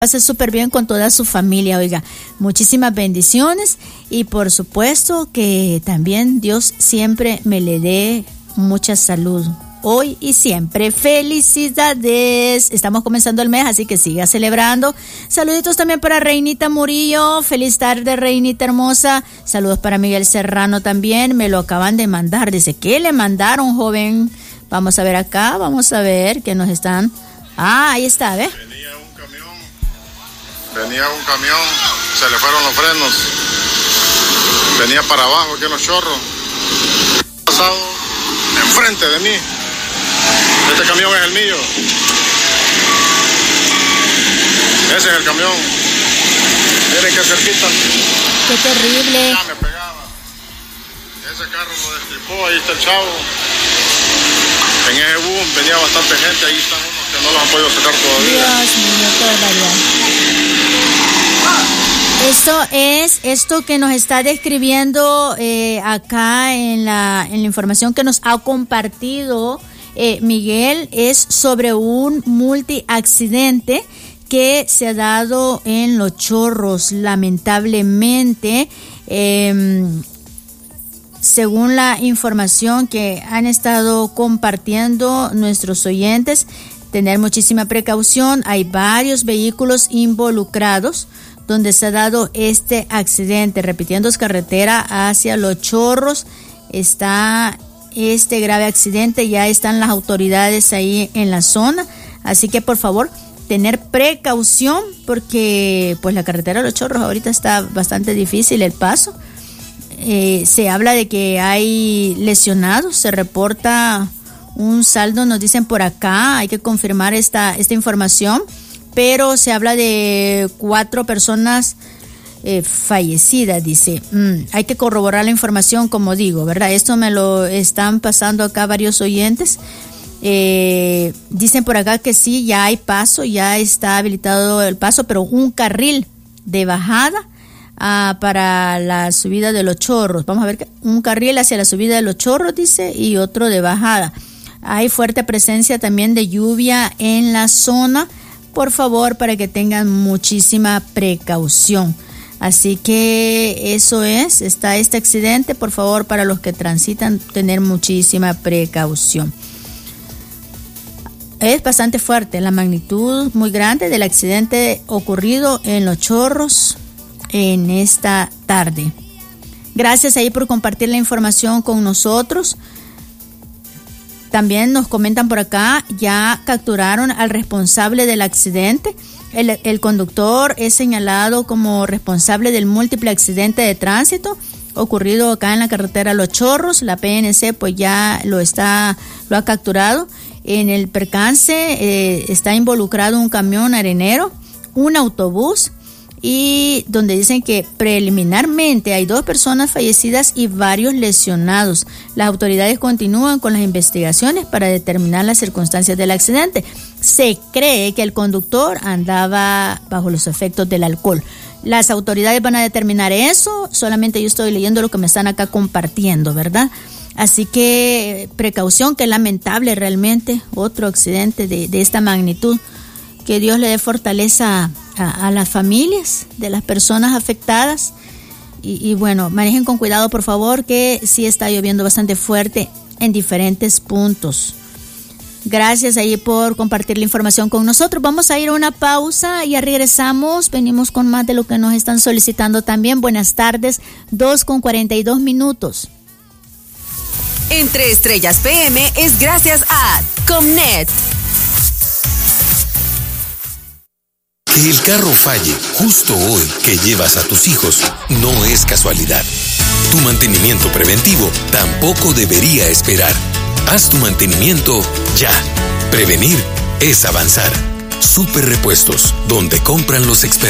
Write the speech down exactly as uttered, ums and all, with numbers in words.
pase súper bien con toda su familia, oiga, muchísimas bendiciones y por supuesto que también Dios siempre me le dé mucha salud, hoy y siempre. Felicidades, estamos comenzando el mes, así que siga celebrando. Saluditos también para Reinita Murillo, feliz tarde Reinita hermosa, saludos para Miguel Serrano también, me lo acaban de mandar, dice, ¿qué le mandaron, joven? Vamos a ver acá, vamos a ver qué nos están, ah, ahí está, ¿ves? Venía un camión, se le fueron los frenos, venía para abajo aquí en los chorros, pasado enfrente de mí, este camión es el mío, ese es el camión, miren qué cerquita, qué terrible, ya me pegaba, ese carro lo destripó, ahí está el chavo, en ese boom venía bastante gente, ahí están unos que no los han podido sacar todavía. Dios mío, qué barbaridad. Esto es, esto que nos está describiendo eh, acá en la, en la información que nos ha compartido eh, Miguel, es sobre un multiaccidente que se ha dado en Los Chorros, lamentablemente. Eh, según la información que han estado compartiendo nuestros oyentes, tener muchísima precaución, hay varios vehículos involucrados donde se ha dado este accidente. Repitiendo, es carretera hacia Los Chorros, está este grave accidente, ya están las autoridades ahí en la zona, así que por favor, tener precaución porque pues la carretera de Los Chorros ahorita está bastante difícil el paso. Eh, se habla de que hay lesionados, se reporta un saldo, nos dicen por acá, hay que confirmar esta, esta información, pero se habla de cuatro personas eh, fallecidas, dice. Mm, hay que corroborar la información, como digo, ¿verdad? Esto me lo están pasando acá varios oyentes. Eh, dicen por acá que sí, ya hay paso, ya está habilitado el paso, pero un carril de bajada ah, para la subida de Los Chorros. Vamos a ver, un carril hacia la subida de Los Chorros, dice, y otro de bajada. Hay fuerte presencia también de lluvia en la zona. Por favor, para que tengan muchísima precaución. Así que eso es, está este accidente. Por favor, para los que transitan, tener muchísima precaución. Es bastante fuerte la magnitud muy grande del accidente ocurrido en Los Chorros en esta tarde. Gracias ahí por compartir la información con nosotros. También nos comentan por acá, ya capturaron al responsable del accidente. El, el conductor es señalado como responsable del múltiple accidente de tránsito ocurrido acá en la carretera Los Chorros. La P N C pues ya lo está, lo ha capturado. En el percance eh, está involucrado un camión arenero, un autobús, y donde dicen que preliminarmente hay dos personas fallecidas y varios lesionados. Las autoridades continúan con las investigaciones para determinar las circunstancias del accidente. Se cree que el conductor andaba bajo los efectos del alcohol. Las autoridades van a determinar eso, solamente yo estoy leyendo lo que me están acá compartiendo, ¿verdad? Así que precaución, que lamentable realmente, otro accidente de, de esta magnitud. Que Dios le dé fortaleza a, a las familias de las personas afectadas y, y bueno, manejen con cuidado por favor, que sí está lloviendo bastante fuerte en diferentes puntos. Gracias ahí por compartir la información con nosotros. Vamos a ir a una pausa y ya regresamos. Venimos con más de lo que nos están solicitando también. Buenas tardes, dos con cuarenta y dos minutos. Entre Estrellas P M es gracias a Comnet. Que el carro falle justo hoy que llevas a tus hijos no es casualidad. Tu mantenimiento preventivo tampoco debería esperar. Haz tu mantenimiento ya. Prevenir es avanzar. Super Repuestos, donde compran los expertos.